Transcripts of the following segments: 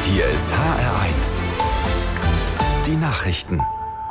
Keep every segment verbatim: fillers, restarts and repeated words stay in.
Hier ist H R eins. Die Nachrichten.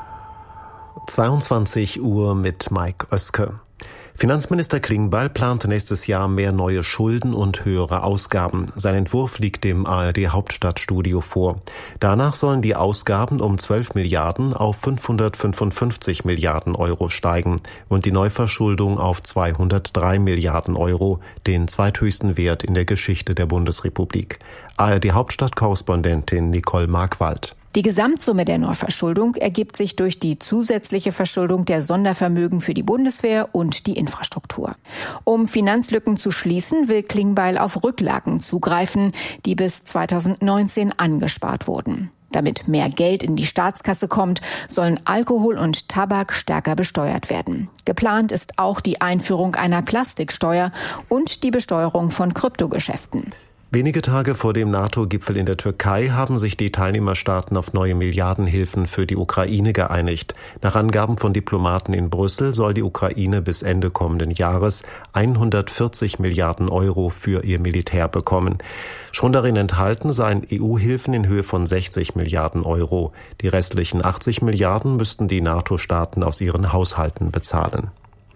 zweiundzwanzig Uhr mit Mike Oeske. Finanzminister Klingbeil plant nächstes Jahr mehr neue Schulden und höhere Ausgaben. Sein Entwurf liegt dem A R D-Hauptstadtstudio vor. Danach sollen die Ausgaben um zwölf Milliarden auf fünfhundertfünfundfünfzig Milliarden Euro steigen und die Neuverschuldung auf zweihundertdrei Milliarden Euro, den zweithöchsten Wert in der Geschichte der Bundesrepublik. A R D-Hauptstadtkorrespondentin Nicole Markwald. Die Gesamtsumme der Neuverschuldung ergibt sich durch die zusätzliche Verschuldung der Sondervermögen für die Bundeswehr und die Infrastruktur. Um Finanzlücken zu schließen, will Klingbeil auf Rücklagen zugreifen, die bis zweitausendneunzehn angespart wurden. Damit mehr Geld in die Staatskasse kommt, sollen Alkohol und Tabak stärker besteuert werden. Geplant ist auch die Einführung einer Plastiksteuer und die Besteuerung von Kryptogeschäften. Wenige Tage vor dem NATO-Gipfel in der Türkei haben sich die Teilnehmerstaaten auf neue Milliardenhilfen für die Ukraine geeinigt. Nach Angaben von Diplomaten in Brüssel soll die Ukraine bis Ende kommenden Jahres hundertvierzig Milliarden Euro für ihr Militär bekommen. Schon darin enthalten seien E U-Hilfen in Höhe von sechzig Milliarden Euro. Die restlichen achtzig Milliarden müssten die NATO-Staaten aus ihren Haushalten bezahlen.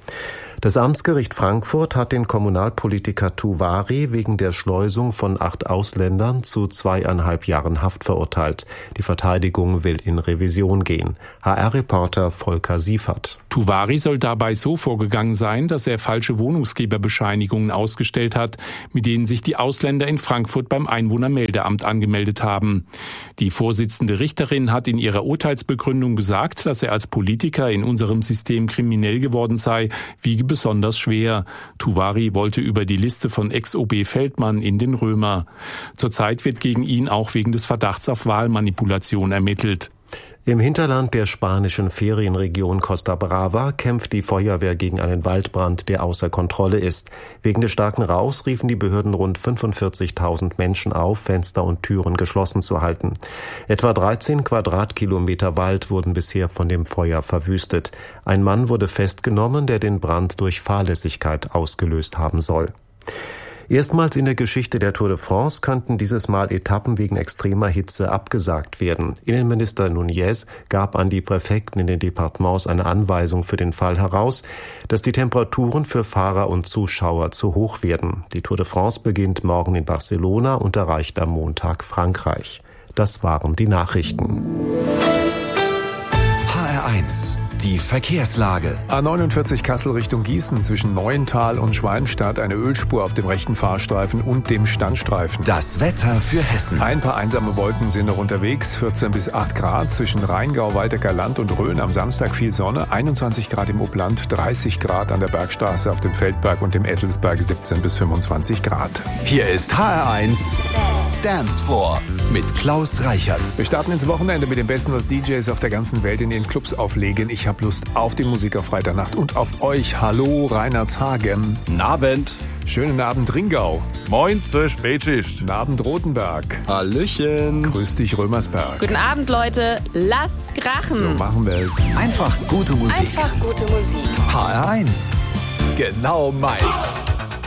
Das Amtsgericht Frankfurt hat den Kommunalpolitiker Tuwari wegen der Schleusung von acht Ausländern zu zweieinhalb Jahren Haft verurteilt. Die Verteidigung will in Revision gehen. H R-Reporter Volker Siefert. Tuwari soll dabei so vorgegangen sein, dass er falsche Wohnungsgeberbescheinigungen ausgestellt hat, mit denen sich die Ausländer in Frankfurt beim Einwohnermeldeamt angemeldet haben. Die Vorsitzende Richterin hat in ihrer Urteilsbegründung gesagt, dass er als Politiker in unserem System kriminell geworden sei, wiege besonders schwer. Tuwari wollte über die Liste von Ex-O B Feldmann in den Römer. Zurzeit wird gegen ihn auch wegen des Verdachts auf Wahlmanipulation ermittelt. Im Hinterland der spanischen Ferienregion Costa Brava kämpft die Feuerwehr gegen einen Waldbrand, der außer Kontrolle ist. Wegen des starken Rauchs riefen die Behörden rund fünfundvierzigtausend Menschen auf, Fenster und Türen geschlossen zu halten. Etwa dreizehn Quadratkilometer Wald wurden bisher von dem Feuer verwüstet. Ein Mann wurde festgenommen, der den Brand durch Fahrlässigkeit ausgelöst haben soll. Erstmals in der Geschichte der Tour de France könnten dieses Mal Etappen wegen extremer Hitze abgesagt werden. Innenminister Nunez gab an die Präfekten in den Departements eine Anweisung für den Fall heraus, dass die Temperaturen für Fahrer und Zuschauer zu hoch werden. Die Tour de France beginnt morgen in Barcelona und erreicht am Montag Frankreich. Das waren die Nachrichten. H R eins. Die Verkehrslage. A neunundvierzig Kassel Richtung Gießen zwischen Neuental und Schwalmstadt eine Ölspur auf dem rechten Fahrstreifen und dem Standstreifen. Das Wetter für Hessen. Ein paar einsame Wolken sind noch unterwegs. vierzehn bis acht Grad zwischen Rheingau, Waldecker Land und Rhön. Am Samstag viel Sonne. einundzwanzig Grad im Upland, dreißig Grad an der Bergstraße auf dem Feldberg und dem Ettelsberg, siebzehn bis fünfundzwanzig Grad. Hier ist H R eins Dance Floor mit Klaus Reichert. Wir starten ins Wochenende mit dem Besten, was D Js auf der ganzen Welt in den Clubs auflegen. Ich habe Lust auf die Musik auf Freitagnacht und auf euch. Hallo, Reinhardshagen. Abend. Schönen Abend, Ringau. Moin zur Spätschicht. Guten Abend, Rotenberg. Hallöchen. Grüß dich, Römersberg. Guten Abend, Leute. Lasst's krachen. So machen wir es. Einfach gute Musik. Einfach gute Musik. H R eins. Genau meins.